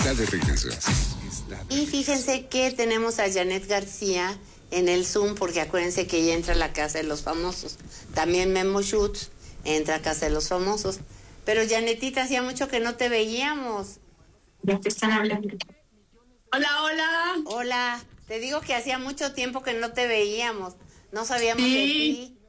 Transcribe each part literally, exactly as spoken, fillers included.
está de regreso. Y fíjense que tenemos a Janet García en el Zoom, porque acuérdense que ella entra a la Casa de los Famosos. También Memo Schutz entra a Casa de los Famosos. Pero Janetita, hacía mucho que no te veíamos. Ya te están hablando. Hola, hola. Hola, te digo que hacía mucho tiempo que no te veíamos. No sabíamos Sí, de ti.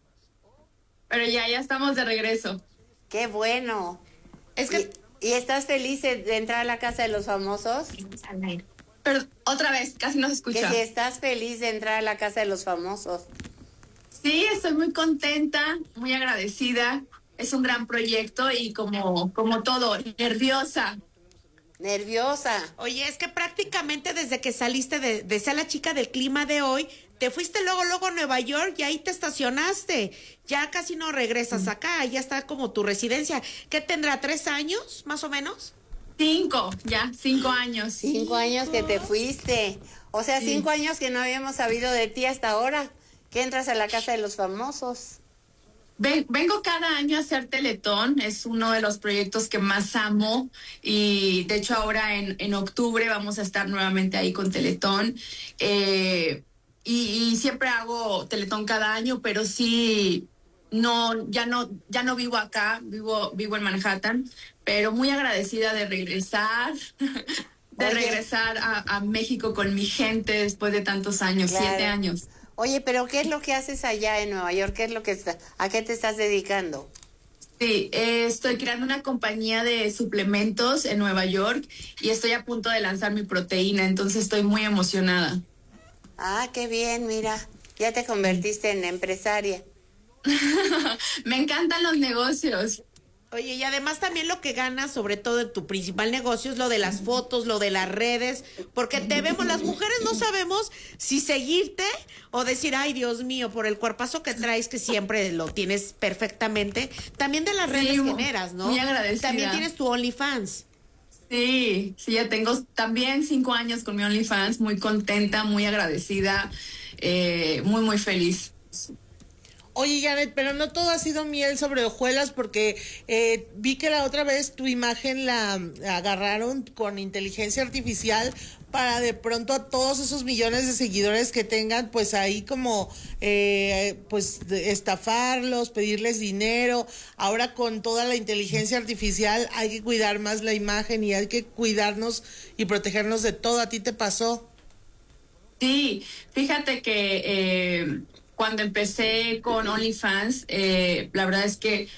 Pero ya, ya estamos de regreso. Qué bueno. Es que... ¿Y, y estás feliz de, de entrar a la Casa de los Famosos? Pero otra vez, casi no se escucha. Que si estás feliz de entrar a la Casa de los Famosos. Sí, estoy muy contenta, muy agradecida. Es un gran proyecto y como, como todo, nerviosa. Nerviosa. Oye, es que prácticamente desde que saliste de, de ser la chica del clima de hoy, te fuiste luego, luego a Nueva York y ahí te estacionaste. Ya casi no regresas mm. acá, ya está como tu residencia. ¿Qué tendrá, tres años, más o menos? Cinco, ya, cinco años. Cinco, cinco años que te fuiste. O sea, sí. cinco años que no habíamos sabido de ti hasta ahora. Que entras a la Casa de los Famosos. Ven, vengo cada año a hacer Teletón, es uno de los proyectos que más amo y de hecho ahora en, en octubre vamos a estar nuevamente ahí con Teletón eh, y, y siempre hago Teletón cada año, pero sí, no, ya no, ya no vivo acá, vivo, vivo en Manhattan, pero muy agradecida de regresar, de Oye. regresar a, a México con mi gente después de tantos años, claro. siete años. Oye, pero ¿qué es lo que haces allá en Nueva York? ¿Qué es lo que está, a qué te estás dedicando? Sí, eh, estoy creando una compañía de suplementos en Nueva York y estoy a punto de lanzar mi proteína, entonces estoy muy emocionada. Ah, qué bien, mira, ya te convertiste en empresaria. Me encantan los negocios. Oye, y además también lo que ganas, sobre todo en tu principal negocio, es lo de las fotos, lo de las redes, porque te vemos, las mujeres no sabemos si seguirte o decir, ay, Dios mío, por el cuerpazo que traes, que siempre lo tienes perfectamente, también de las redes sí, generas, ¿no? Muy agradecida. También tienes tu OnlyFans. Sí, sí, ya tengo también cinco años con mi OnlyFans, muy contenta, muy agradecida, eh, muy, muy feliz. Oye, Janet, pero no todo ha sido miel sobre hojuelas porque eh, vi que la otra vez tu imagen la agarraron con inteligencia artificial para de pronto a todos esos millones de seguidores que tengan, pues ahí como, eh, pues estafarlos, pedirles dinero. Ahora con toda la inteligencia artificial hay que cuidar más la imagen y hay que cuidarnos y protegernos de todo. ¿A ti te pasó? Sí, fíjate que... Eh... Cuando empecé con OnlyFans, eh, la verdad es que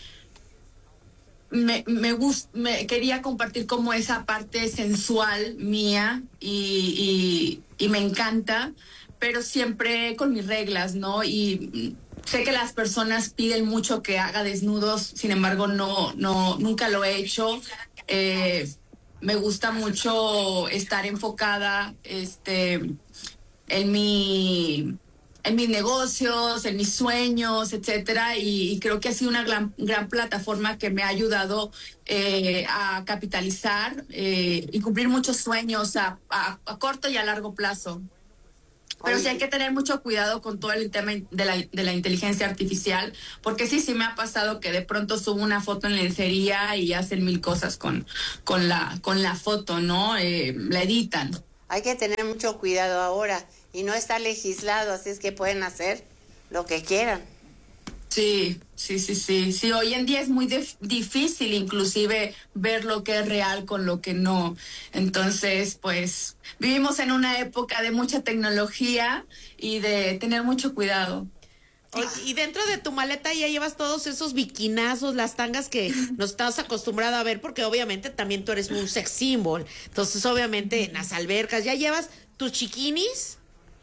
me, me, gust, me quería compartir como esa parte sensual mía y, y, y me encanta, pero siempre con mis reglas, ¿no? Y sé que las personas piden mucho que haga desnudos, sin embargo, no, no, nunca lo he hecho. Eh, me gusta mucho estar enfocada, este, en mi... en mis negocios, en mis sueños, etcétera, y, y creo que ha sido una gran, gran plataforma que me ha ayudado eh, a capitalizar eh, y cumplir muchos sueños a, a, a corto y a largo plazo. Pero sí hay que tener mucho cuidado con todo el tema de la, de la inteligencia artificial, porque sí, sí me ha pasado que de pronto subo una foto en lencería y hacen mil cosas con, con, la, con la foto, ¿no? Eh, la editan. Hay que tener mucho cuidado ahora. Y no está legislado, así es que pueden hacer lo que quieran. Sí, sí, sí, sí. Sí, hoy en día es muy difícil inclusive ver lo que es real con lo que no. Entonces, pues, vivimos en una época de mucha tecnología y de tener mucho cuidado. Oye, y dentro de tu maleta ya llevas todos esos biquinazos, las tangas que nos estás acostumbrado a ver, porque obviamente también tú eres un sex symbol. Entonces, obviamente, en las albercas, ¿ya llevas tus chiquinis?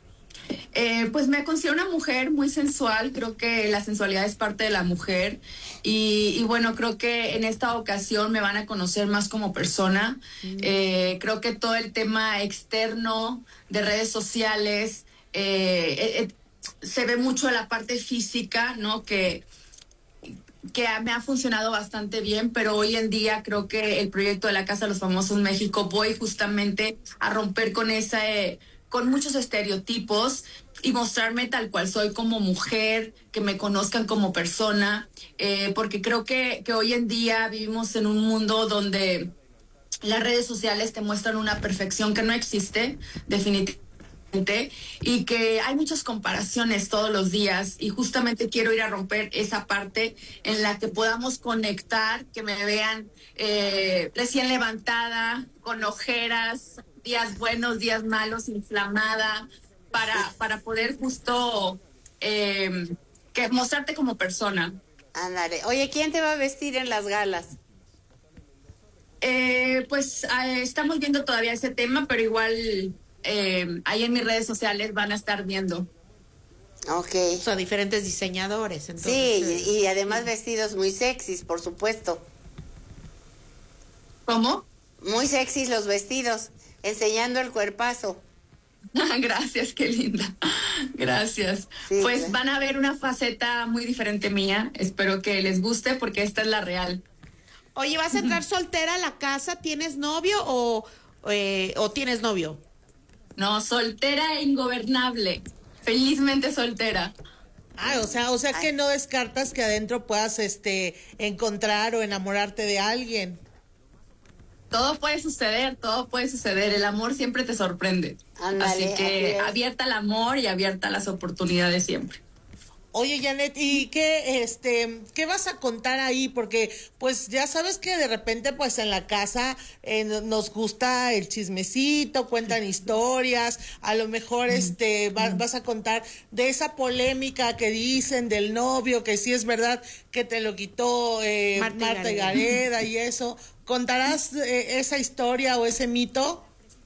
Eh, pues me considero una mujer muy sensual, creo que la sensualidad es parte de la mujer y, y bueno, creo que en esta ocasión me van a conocer más como persona. Mm. Eh, creo que todo el tema externo de redes sociales eh, eh, se ve mucho la parte física, ¿no? Que que me ha funcionado bastante bien, pero hoy en día creo que el proyecto de la Casa de los Famosos en México voy justamente a romper con esa... Eh, con muchos estereotipos y mostrarme tal cual soy como mujer, que me conozcan como persona, eh, porque creo que, que hoy en día vivimos en un mundo donde las redes sociales te muestran una perfección que no existe, definitivamente, y que hay muchas comparaciones todos los días, y justamente quiero ir a romper esa parte en la que podamos conectar, que me vean eh, recién levantada, con ojeras, días buenos, días malos, inflamada, para, para poder justo eh, que mostrarte como persona. Ándale. Oye, ¿quién te va a vestir en las galas? Eh, pues eh, estamos viendo todavía ese tema, pero igual eh, ahí en mis redes sociales van a estar viendo. Ok. O sea, diferentes diseñadores. Sí, Entonces, y, y además vestidos muy sexys, por supuesto. ¿Cómo? Muy sexys los vestidos, enseñando el cuerpazo. Gracias, qué linda. Gracias. Sí, pues claro. van a ver una faceta muy diferente mía. Espero que les guste porque esta es la real. Oye, ¿vas a entrar soltera a la casa? ¿Tienes novio o, eh, o tienes novio? No, soltera e ingobernable. Felizmente soltera. Ah, o sea, o sea que no descartas que adentro puedas este encontrar o enamorarte de alguien. Todo puede suceder, todo puede suceder. El amor siempre te sorprende. Ándale, Así que así es. abierta al amor y abierta a las oportunidades siempre. Oye, Janet, ¿y qué, este, qué vas a contar ahí? Porque, pues, ya sabes que de repente, pues, en la casa eh, nos gusta el chismecito, cuentan historias, a lo mejor, este, va- vas a contar de esa polémica que dicen del novio, que sí es verdad que te lo quitó eh, Marta y Marta y Gareda. Gareda y eso. ¿Contarás eh, esa historia o ese mito?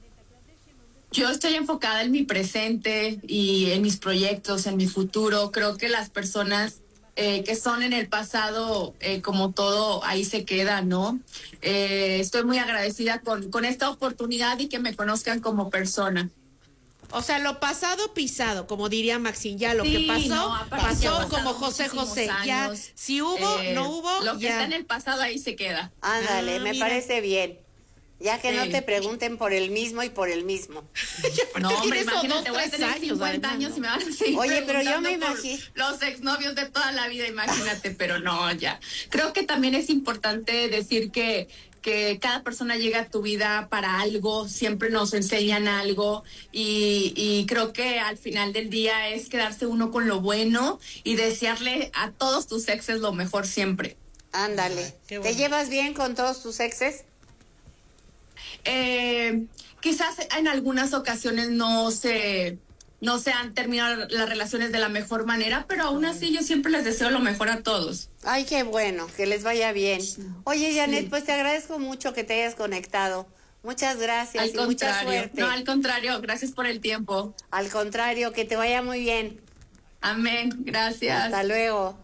Yo estoy enfocada en mi presente y en mis proyectos, en mi futuro. Creo que las personas eh, que son en el pasado, eh, como todo, ahí se queda, ¿no? Eh, estoy muy agradecida con, con esta oportunidad y que me conozcan como persona. O sea, lo pasado pisado, como diría Maxine, ya lo Sí, que pasó, no, aparte ya pasó han como pasado José muchísimos José. Ya, años. si hubo, Eh, no hubo, Lo que ya. está en el pasado ahí se queda. Ándale, Ah, me mira. parece bien. Ya que no Sí. te pregunten por el mismo y por el mismo. No, hombre, tienes como imagínate, dos, voy a tres tener años, cincuenta además, años ¿no? y me van a seguir Oye, pero yo me preguntando por imagino- los exnovios de toda la vida, imagínate, pero no, ya. Creo que también es importante decir que que cada persona llega a tu vida para algo, siempre nos enseñan algo y, y creo que al final del día es quedarse uno con lo bueno y desearle a todos tus exes lo mejor siempre. Ándale. Ay, qué ¿Te bueno. llevas bien con todos tus exes? Eh, quizás en algunas ocasiones no se no se han terminado las relaciones de la mejor manera, pero aún así yo siempre les deseo lo mejor a todos. Ay, qué bueno, que les vaya bien. Oye, Janet, pues te agradezco mucho que te hayas conectado. Muchas gracias Al y mucha contrario, suerte. no, al contrario, gracias por el tiempo. Al contrario, que te vaya muy bien. Amén, gracias. Hasta luego.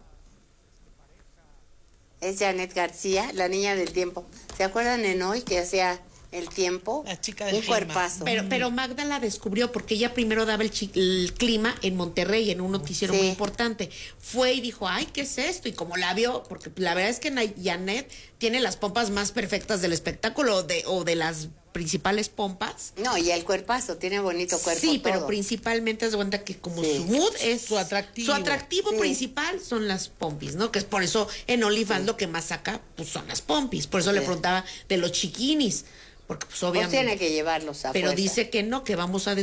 Es Janet García, la niña del tiempo. ¿Se acuerdan en hoy que hacía el tiempo? La chica del Un clima. cuerpazo. Pero, pero Magda la descubrió porque ella primero daba el, chi- el clima en Monterrey, en un noticiero Sí. muy importante. Fue y dijo, ay, ¿qué es esto? Y como la vio, porque la verdad es que Na- Janet tiene las pompas más perfectas del espectáculo o de, o de las principales pompas. No, y el cuerpazo, tiene bonito cuerpo. Sí, pero todo. principalmente es cuenta que como Sí. su mood es Su atractivo. su atractivo Sí. principal son las pompis, ¿no? Que es por eso en OnlyFans lo que más saca pues son las pompis. Por eso le Sí. preguntaba de los chiquinis, porque pues Pues obviamente. tiene que llevarlos a pero fuerza. dice que no, que vamos a